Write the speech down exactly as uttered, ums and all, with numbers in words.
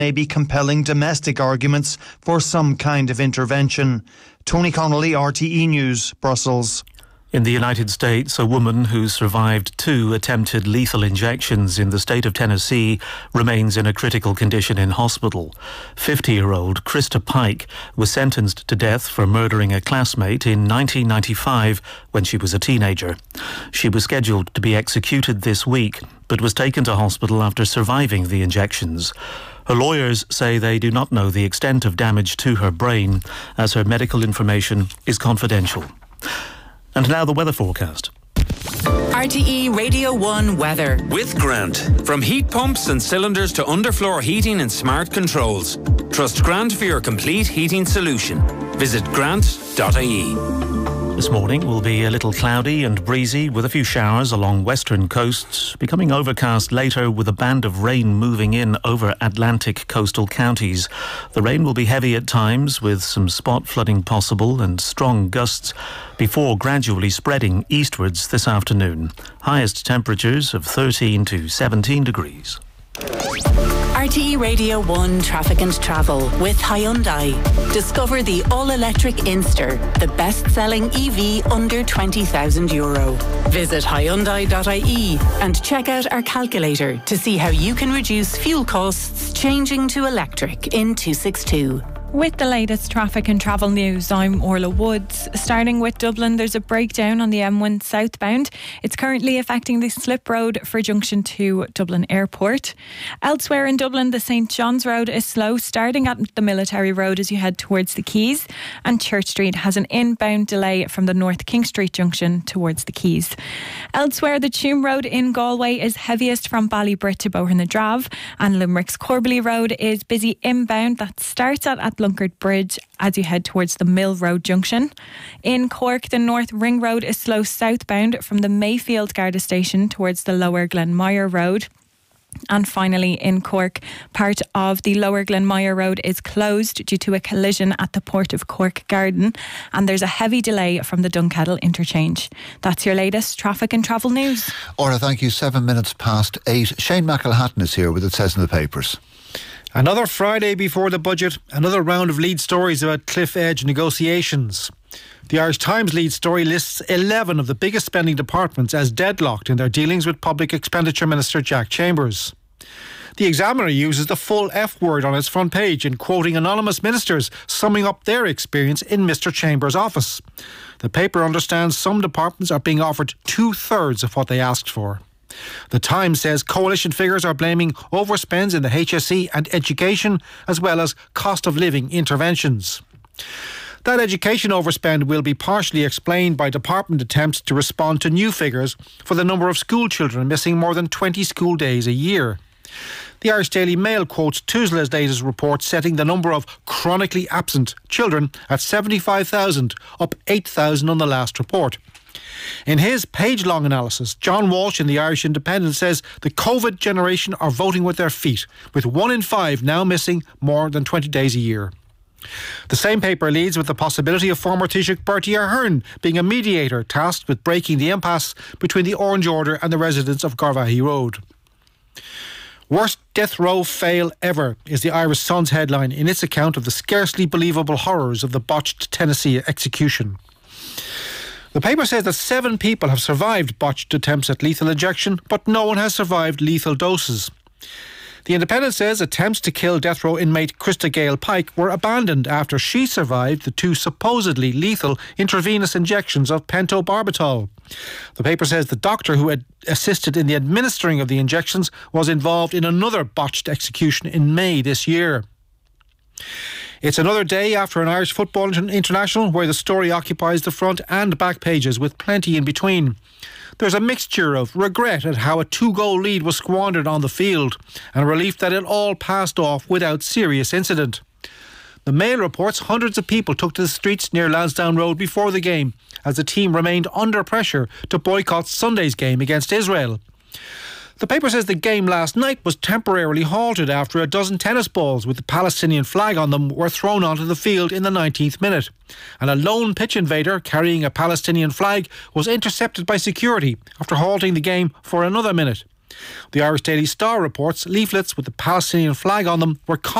may be compelling domestic arguments for some kind of intervention. Tony Connolly, R T E News, Brussels. In the United States, a woman who survived two attempted lethal injections in the state of Tennessee remains in a critical condition in hospital. fifty-year-old Krista Pike was sentenced to death for murdering a classmate in nineteen ninety-five when she was a teenager. She was scheduled to be executed this week, but was taken to hospital after surviving the injections. Her lawyers say they do not know the extent of damage to her brain, as her medical information is confidential. And now the weather forecast. R T E Radio one weather. With Grant. From heat pumps and cylinders to underfloor heating and smart controls. Trust Grant for your complete heating solution. Visit grant dot I E. This morning will be a little cloudy and breezy with a few showers along western coasts, becoming overcast later with a band of rain moving in over Atlantic coastal counties. The rain will be heavy at times with some spot flooding possible and strong gusts before gradually spreading eastwards this afternoon. Highest temperatures of thirteen to seventeen degrees. R T E Radio one Traffic and Travel with Hyundai. Discover the all-electric Inster, the best-selling E V under twenty thousand euro. Visit hyundai dot I E and check out our calculator to see how you can reduce fuel costs changing to electric in two sixty-two. With the latest traffic and travel news, I'm Orla Woods. Starting with Dublin, there's a breakdown on the M one southbound. It's currently affecting the slip road for junction to Dublin Airport. Elsewhere in Dublin, the Saint John's Road is slow, starting at the Military Road as you head towards the Quays, and Church Street has an inbound delay from the North King Street junction towards the Quays. Elsewhere, the Tuam Road in Galway is heaviest from Ballybrit to Bohernadrave, and Limerick's Corbally Road is busy inbound. That starts at, at Lunkard Bridge as you head towards the Mill Road junction. In Cork, the North Ring Road is slow southbound from the Mayfield Garda station towards the Lower Glenmire Road. And finally, in Cork, part of the Lower Glenmire Road is closed due to a collision at the Port of Cork Garden, and there's a heavy delay from the Dunkettle interchange. That's your latest traffic and travel news. Ora, thank you. Seven minutes past eight. Shane McElhatton is here with It Says in the Papers. Another Friday before the budget, another round of lead stories about cliff edge negotiations. The Irish Times lead story lists eleven of the biggest spending departments as deadlocked in their dealings with Public Expenditure Minister Jack Chambers. The Examiner uses the full F word on its front page in quoting anonymous ministers summing up their experience in Mister Chambers' office. The paper understands some departments are being offered two-thirds of what they asked for. The Times says coalition figures are blaming overspends in the H S E and education, as well as cost of living interventions. That education overspend will be partially explained by department attempts to respond to new figures for the number of school children missing more than twenty school days a year. The Irish Daily Mail quotes Tusla's latest report setting the number of chronically absent children at seventy-five thousand, up eight thousand on the last report. In his page-long analysis, John Walsh in the Irish Independent says the COVID generation are voting with their feet, with one in five now missing more than twenty days a year. The same paper leads with the possibility of former Taoiseach Bertie Ahern being a mediator tasked with breaking the impasse between the Orange Order and the residents of Garvaghey Road. Worst death row fail ever is the Irish Sun's headline in its account of the scarcely believable horrors of the botched Tennessee execution. The paper says that seven people have survived botched attempts at lethal injection, but no one has survived lethal doses. The Independent says attempts to kill death row inmate Krista Gale Pike were abandoned after she survived the two supposedly lethal intravenous injections of pentobarbital. The paper says the doctor who had assisted in the administering of the injections was involved in another botched execution in May this year. It's another day after an Irish Football International where the story occupies the front and back pages with plenty in between. There's a mixture of regret at how a two-goal lead was squandered on the field and relief that it all passed off without serious incident. The Mail reports hundreds of people took to the streets near Lansdowne Road before the game as the team remained under pressure to boycott Sunday's game against Israel. The paper says the game last night was temporarily halted after a dozen tennis balls with the Palestinian flag on them were thrown onto the field in the nineteenth minute. And a lone pitch invader carrying a Palestinian flag was intercepted by security after halting the game for another minute. The Irish Daily Star reports leaflets with the Palestinian flag on them were